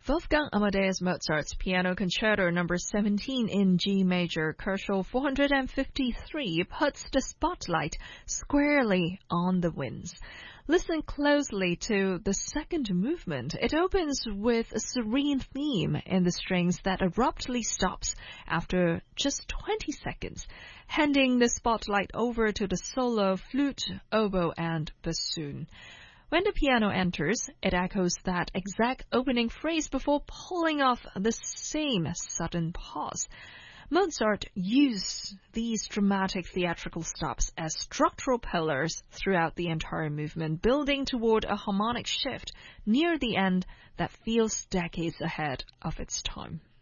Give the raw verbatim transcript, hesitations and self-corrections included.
Wolfgang Amadeus Mozart's Piano Concerto number seventeen in G major, Koszul four hundred fifty-three, puts the spotlight squarely on the winds. Listen closely to the second movement. It opens with a serene theme in the strings that abruptly stops after just twenty seconds, handing the spotlight over to the solo, flute, oboe, and bassoon. When the piano enters, it echoes that exact opening phrase before pulling off the same sudden pause. Mozart used these dramatic theatrical stops as structural pillars throughout the entire movement, building toward a harmonic shift near the end that feels decades ahead of its time.